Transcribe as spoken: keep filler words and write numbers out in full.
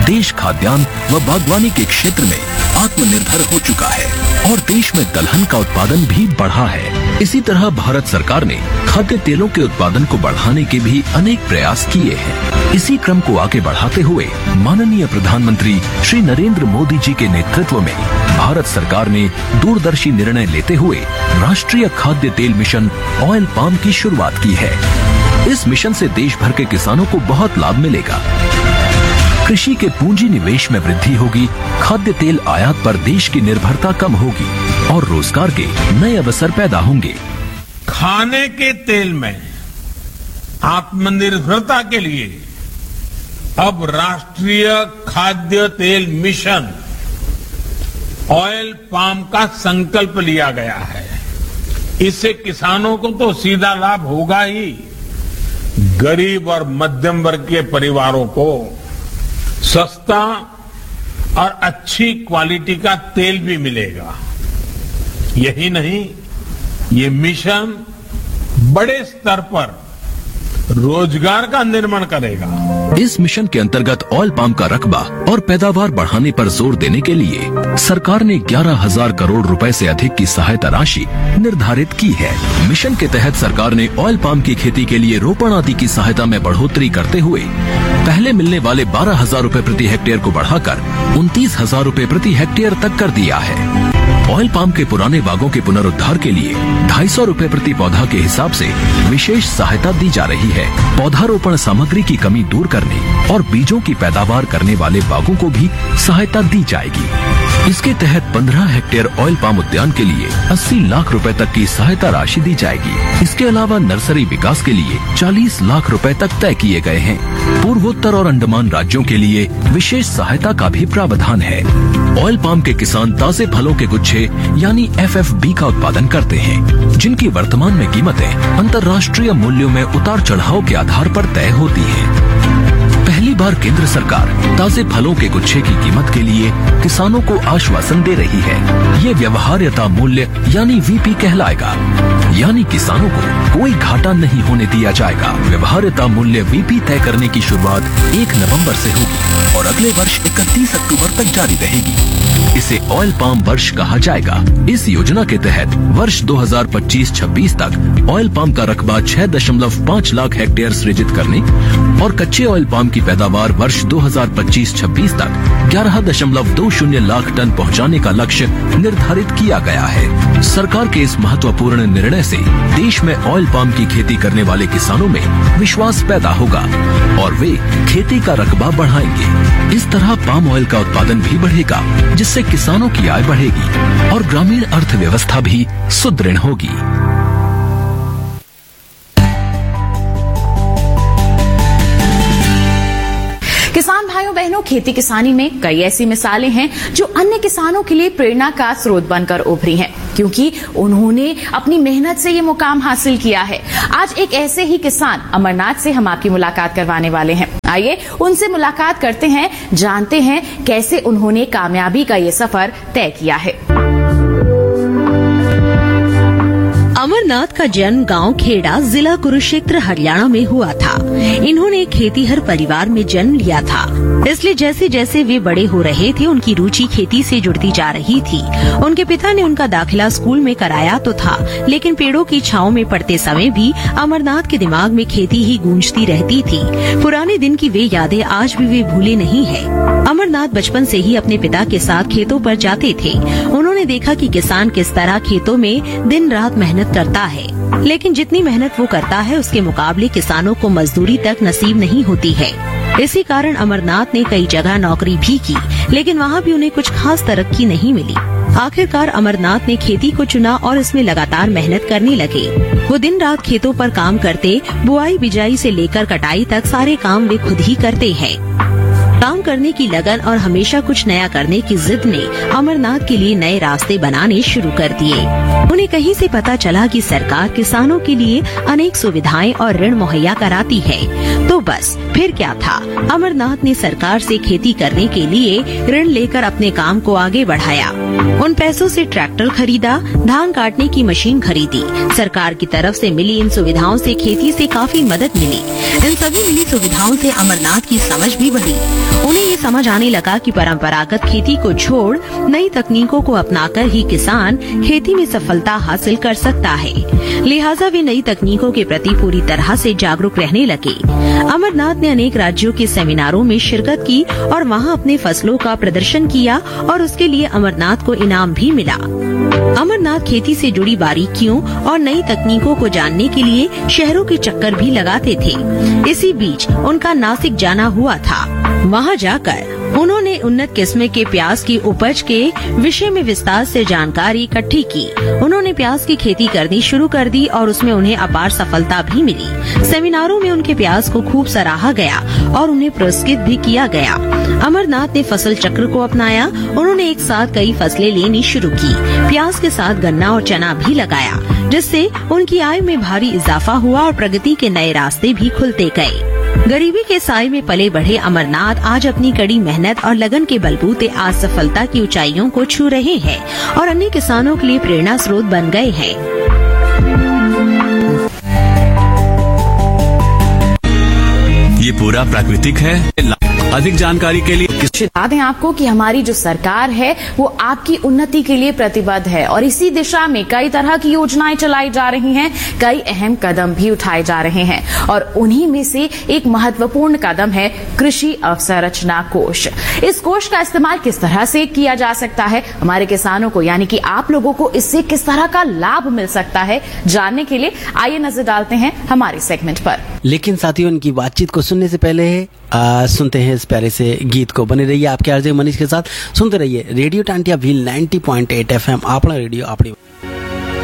देश खाद्यान्न व बागवानी के क्षेत्र में आत्मनिर्भर हो चुका है और देश में दलहन का उत्पादन भी बढ़ा है। इसी तरह भारत सरकार ने खाद्य तेलों के उत्पादन को बढ़ाने के भी अनेक प्रयास किए हैं। इसी क्रम को आगे बढ़ाते हुए माननीय प्रधानमंत्री श्री नरेंद्र मोदी जी के नेतृत्व में भारत सरकार ने दूरदर्शी निर्णय लेते हुए राष्ट्रीय खाद्य तेल मिशन ऑयल पाम की शुरुआत की है। इस मिशन से देश भर के किसानों को बहुत लाभ मिलेगा। कृषि के पूंजी निवेश में वृद्धि होगी, खाद्य तेल आयात पर देश की निर्भरता कम होगी और रोजगार के नए अवसर पैदा होंगे। खाने के तेल में आत्मनिर्भरता के लिए अब राष्ट्रीय खाद्य तेल मिशन ऑयल पाम का संकल्प लिया गया है। इससे किसानों को तो सीधा लाभ होगा ही, गरीब और मध्यम वर्ग के परिवारों को सस्ता और अच्छी क्वालिटी का तेल भी मिलेगा। यही नहीं, ये मिशन बड़े स्तर पर रोजगार का निर्माण करेगा। इस मिशन के अंतर्गत ऑयल पाम का रकबा और पैदावार बढ़ाने पर जोर देने के लिए सरकार ने ग्यारह हजार करोड़ रुपए से अधिक की सहायता राशि निर्धारित की है। मिशन के तहत सरकार ने ऑयल पाम की खेती के लिए रोपण आदि की सहायता में बढ़ोतरी करते हुए पहले मिलने वाले बारह हजार रूपए प्रति हेक्टेयर को बढ़ाकर उनतीस हजार रूपए प्रति हेक्टेयर तक कर दिया है। ऑयल पाम के पुराने बागों के पुनरुद्धार के लिए ढाई सौ रूपए प्रति पौधा के हिसाब से विशेष सहायता दी जा रही है। पौधारोपण सामग्री की कमी दूर करने और बीजों की पैदावार करने वाले बागों को भी सहायता दी जाएगी। इसके तहत पंद्रह हेक्टेयर ऑयल पाम उद्यान के लिए अस्सी लाख रुपए तक की सहायता राशि दी जाएगी। इसके अलावा नर्सरी विकास के लिए चालीस लाख रुपए तक तय किए गए हैं। पूर्वोत्तर और अंडमान राज्यों के लिए विशेष सहायता का भी प्रावधान है। ऑयल पाम के किसान ताजे फलों के गुच्छे यानी एफ एफ बी का उत्पादन करते हैं, जिनकी वर्तमान में कीमतें अंतर्राष्ट्रीय मूल्यों में उतार चढ़ाव के आधार पर तय होती हैं। पहली बार केंद्र सरकार ताजे फलों के गुच्छे की कीमत के लिए किसानों को आश्वासन दे रही है। ये व्यवहार्यता मूल्य यानी वी पी कहलाएगा, यानी किसानों को कोई घाटा नहीं होने दिया जाएगा। व्यवहार्यता मूल्य वी पी तय करने की शुरुआत एक नवंबर से होगी और अगले वर्ष इकतीस अक्टूबर तक जारी रहेगी। इसे ऑयल पाम वर्ष कहा जाएगा। इस योजना के तहत वर्ष दो हजार पच्चीस छब्बीस तक ऑयल पाम का रकबा छह दशमलव पाँच लाख हेक्टेयर सृजित करने और कच्चे ऑयल पाम की पैदावार वर्ष दो हजार पच्चीस छब्बीस तक ग्यारह दशमलव दो शून्य लाख टन पहुंचाने का लक्ष्य निर्धारित किया गया है। सरकार के इस महत्वपूर्ण निर्णय से देश में ऑयल पाम की खेती करने वाले किसानों में विश्वास पैदा होगा और वे खेती का रकबा बढ़ाएंगे। इस तरह पाम ऑयल का उत्पादन भी बढ़ेगा, जिससे किसानों की आय बढ़ेगी और ग्रामीण अर्थव्यवस्था भी सुदृढ़ होगी। किसान भाइयों बहनों, खेती किसानी में कई ऐसी मिसालें हैं जो अन्य किसानों के लिए प्रेरणा का स्रोत बनकर उभरी हैं, क्योंकि उन्होंने अपनी मेहनत से ये मुकाम हासिल किया है। आज एक ऐसे ही किसान अमरनाथ से हम आपकी मुलाकात करवाने वाले हैं। आइए उनसे मुलाकात करते हैं, जानते हैं कैसे उन्होंने कामयाबी का ये सफर तय किया है। अमरनाथ का जन्म गांव खेड़ा, जिला कुरुक्षेत्र, हरियाणा में हुआ था। इन्होंने खेतीहर परिवार में जन्म लिया था, इसलिए जैसे जैसे वे बड़े हो रहे थे उनकी रुचि खेती से जुड़ती जा रही थी। उनके पिता ने उनका दाखिला स्कूल में कराया तो था, लेकिन पेड़ों की छांव में पड़ते समय भी अमरनाथ के दिमाग में खेती ही गूंजती रहती थी। पुराने दिन की वे यादें आज भी वे भूले नहीं है। अमरनाथ बचपन से ही अपने पिता के साथ खेतों पर जाते थे। उन्होंने देखा कि किसान किस तरह खेतों में दिन रात मेहनत करता है, लेकिन जितनी मेहनत वो करता है उसके मुकाबले किसानों को मजदूरी तक नसीब नहीं होती है। इसी कारण अमरनाथ ने कई जगह नौकरी भी की, लेकिन वहाँ भी उन्हें कुछ खास तरक्की नहीं मिली। आखिरकार अमरनाथ ने खेती को चुना और इसमें लगातार मेहनत करने लगे। वो दिन रात खेतों पर काम करते, बुआई बिजाई से लेकर कटाई तक सारे काम वे खुद ही करते हैं। काम करने की लगन और हमेशा कुछ नया करने की जिद ने अमरनाथ के लिए नए रास्ते बनाने शुरू कर दिए। उन्हें कहीं से पता चला कि सरकार किसानों के लिए अनेक सुविधाएं और ऋण मुहैया कराती है, तो बस फिर क्या था। अमरनाथ ने सरकार से खेती करने के लिए ऋण लेकर अपने काम को आगे बढ़ाया। उन पैसों से ट्रैक्टर खरीदा, धान काटने की मशीन खरीदी। सरकार की तरफ से मिली इन सुविधाओं से खेती से काफी मदद मिली। इन सभी मिली सुविधाओं से अमरनाथ की समझ भी बढ़ी। उन्हें ये समझ आने लगा कि परंपरागत खेती को छोड़ नई तकनीकों को अपनाकर ही किसान खेती में सफलता हासिल कर सकता है। लिहाजा वे नई तकनीकों के प्रति पूरी तरह से जागरूक रहने लगे। अमरनाथ ने अनेक राज्यों के सेमिनारों में शिरकत की और वहां अपने फसलों का प्रदर्शन किया और उसके लिए अमरनाथ को इनाम भी मिला। अमरनाथ खेती से जुड़ी बारीकियों और नई तकनीकों को जानने के लिए शहरों के चक्कर भी लगाते थे। इसी बीच उनका नासिक जाना हुआ था। वहां जाकर उन्होंने उन्नत किस्म के प्याज की उपज के विषय में विस्तार से जानकारी इकट्ठी की। उन्होंने प्याज की खेती करनी शुरू कर दी और उसमें उन्हें अपार सफलता भी मिली। सेमिनारों में उनके प्याज को खूब सराहा गया और उन्हें पुरस्कृत भी किया गया। अमरनाथ ने फसल चक्र को अपनाया। उन्होंने एक साथ कई फसलें लेनी शुरू की। प्याज के साथ गन्ना और चना भी लगाया, जिससे उनकी आय में भारी इजाफा हुआ और प्रगति के नए रास्ते भी खुलते गए। गरीबी के साए में पले बढ़े अमरनाथ आज अपनी कड़ी मेहनत और लगन के बलबूते आज सफलता की ऊंचाइयों को छू रहे हैं और अन्य किसानों के लिए प्रेरणा स्रोत बन गए हैं। ये पूरा प्राकृतिक है। अधिक जानकारी के लिए बता दें आपको कि हमारी जो सरकार है वो आपकी उन्नति के लिए प्रतिबद्ध है और इसी दिशा में कई तरह की योजनाएं चलाई जा रही हैं, कई अहम कदम भी उठाए जा रहे हैं और उन्हीं में से एक महत्वपूर्ण कदम है कृषि अवसंरचना कोष। इस कोष का इस्तेमाल किस तरह से किया जा सकता है, हमारे किसानों को यानी कि आप लोगों को इससे किस तरह का लाभ मिल सकता है, जानने के लिए आइए नजर डालते हैं हमारे सेगमेंट पर। लेकिन साथियों, इनकी बातचीत को सुनने से पहले आ, सुनते हैं इस प्यारे से गीत को। बने रहिए आपके आरजे मनीष के साथ, सुनते रहिए radio Tantia wheel ninety point eight F M, अपना रेडियो अपनी।